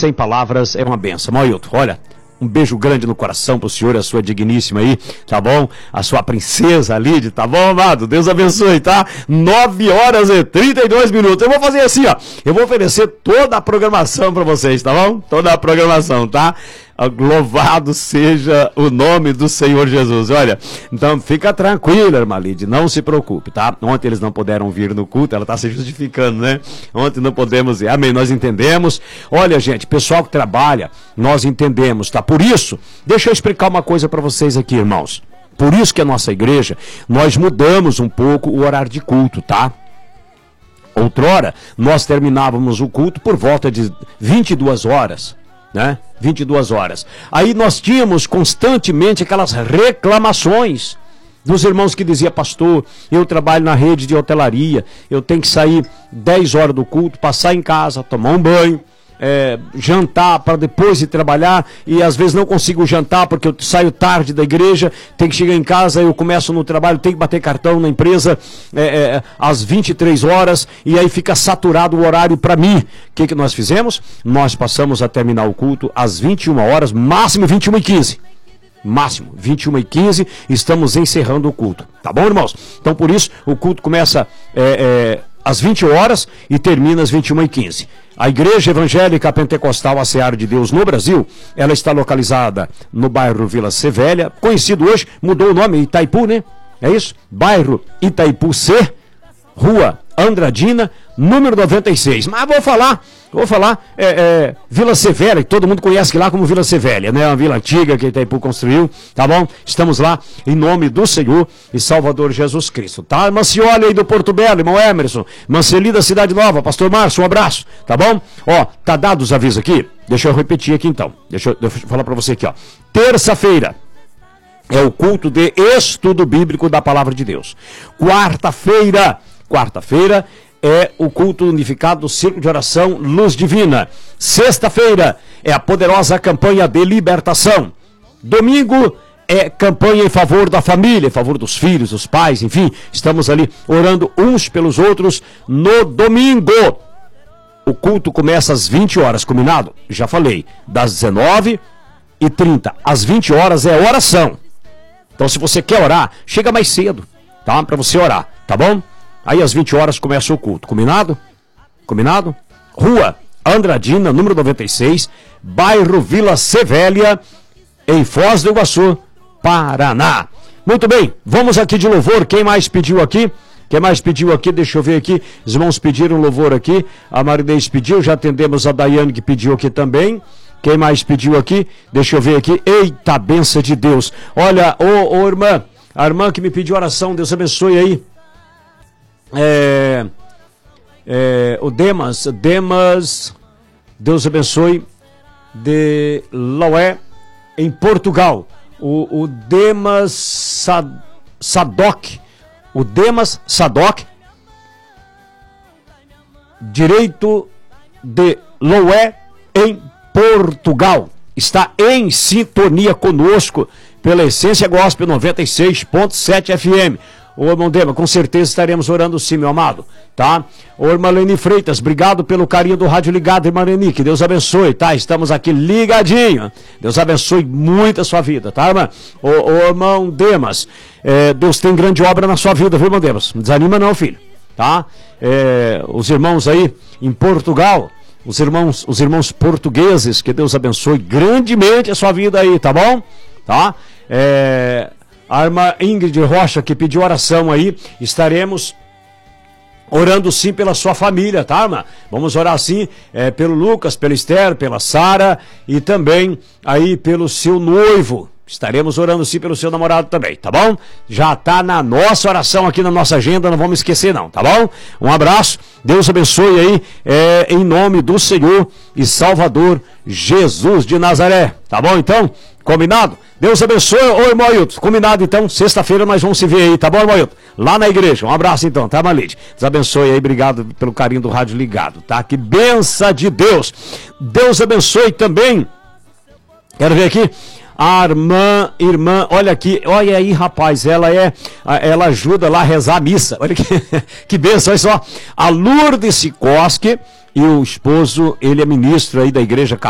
sem palavras, é uma benção. Mailton, olha, um beijo grande no coração pro senhor e a sua digníssima aí, tá bom? A sua princesa Lídia, tá bom, amado? Deus abençoe, tá? 9h32. Eu vou fazer assim, ó. Eu vou oferecer toda a programação pra vocês, tá bom? Toda a programação, tá? Louvado seja o nome do Senhor Jesus. Olha, então fica tranquila, irmã Lídia, não se preocupe, tá? Ontem eles não puderam vir no culto, ela tá se justificando, né? Ontem não podemos ir, amém, nós entendemos. Olha, gente, pessoal que trabalha, nós entendemos, tá? Por isso, deixa eu explicar uma coisa para vocês aqui, irmãos. Por isso que a nossa igreja, nós mudamos um pouco o horário de culto, tá? Outrora, nós terminávamos o culto por volta de 22 horas, né? 22 horas. Aí nós tínhamos constantemente aquelas reclamações dos irmãos que diziam: pastor, eu trabalho na rede de hotelaria, eu tenho que sair 10 horas do culto, passar em casa, tomar um banho, jantar para depois de trabalhar, e às vezes não consigo jantar porque eu saio tarde da igreja, tenho que chegar em casa, eu começo no trabalho, tenho que bater cartão na empresa às 23 horas, e aí fica saturado o horário para mim. O que nós fizemos? Nós passamos a terminar o culto às 21 horas, máximo 21h15. Máximo 21h15, estamos encerrando o culto, tá bom, irmãos? Então por isso o culto começa às 20 horas e termina às 21h15. A Igreja Evangélica Pentecostal A Seara de Deus no Brasil, ela está localizada no bairro Vila Sevélia, conhecido hoje, mudou o nome, Itaipu, né? É isso? Bairro Itaipu C, Rua Andradina, número 96. Mas vou falar, Vila Sevélia, que todo mundo conhece lá como Vila Sevélia, né? Uma vila antiga que Itaipu construiu, tá bom? Estamos lá em nome do Senhor e Salvador Jesus Cristo, tá? Irmã Cioli aí do Porto Belo, irmão Emerson, Manceli da Cidade Nova, pastor Márcio, um abraço, tá bom? Ó, tá dado os avisos aqui? Deixa eu repetir aqui então, deixa eu falar pra você aqui, ó. Terça-feira é o culto de estudo bíblico da Palavra de Deus. Quarta-feira é o culto unificado do Círculo de Oração Luz Divina. Sexta-feira é a poderosa campanha de libertação. Domingo é campanha em favor da família, em favor dos filhos, dos pais, enfim. Estamos ali orando uns pelos outros no domingo. O culto começa às 20 horas, combinado? Já falei, das 19h30 às 20 horas é oração. Então se você quer orar, chega mais cedo, tá? Para você orar, tá bom? Aí às 20 horas começa o culto, combinado? Combinado? Rua Andradina, número 96, bairro Vila Sevélia, em Foz do Iguaçu, Paraná. Muito bem, vamos aqui de louvor. Quem mais pediu aqui? Deixa eu ver aqui. Os irmãos pediram louvor aqui. A Marinês pediu, já atendemos a Daiane que pediu aqui também. Quem mais pediu aqui? Deixa eu ver aqui. Eita, benção de Deus. Olha, ô irmã, a irmã que me pediu oração, Deus abençoe aí. O Demas, Deus abençoe, de Laué, em Portugal. O Demas Sadoc, direito de Laué, em Portugal, está em sintonia conosco pela Essência Gospel 96.7 FM. Ô, irmão Dema, com certeza estaremos orando sim, meu amado, tá? Ô, irmã Leni Freitas, obrigado pelo carinho do rádio ligado, irmã Leni, que Deus abençoe, tá? Estamos aqui ligadinho, Deus abençoe muito a sua vida, tá, irmã? Ô, irmão Demas, Deus tem grande obra na sua vida, viu, irmão Demas? Não desanima não, filho, tá? Os irmãos aí em Portugal, os irmãos portugueses, que Deus abençoe grandemente a sua vida aí, tá bom? Tá? A irmã Ingrid Rocha, que pediu oração aí, estaremos orando sim pela sua família, tá, irmã? Vamos orar sim pelo Lucas, pela Esther, pela Sara e também aí pelo seu noivo. Estaremos orando sim pelo seu namorado também, tá bom? Já tá na nossa oração aqui na nossa agenda, não vamos esquecer não, tá bom? Um abraço, Deus abençoe aí, em nome do Senhor e Salvador Jesus de Nazaré, tá bom então? Combinado? Deus abençoe, ô irmão Ailton, combinado então, sexta-feira nós vamos se ver aí, tá bom, irmão Ailton? Lá na igreja, um abraço então, tá, Malide? Deus abençoe aí, obrigado pelo carinho do rádio ligado, tá? Que benção de Deus! Deus abençoe também, quero ver aqui, a irmã, olha aqui, olha aí, rapaz, ela ajuda lá a rezar a missa, olha que benção, olha só, a Lourdes Sicoski e o esposo, ele é ministro aí da igreja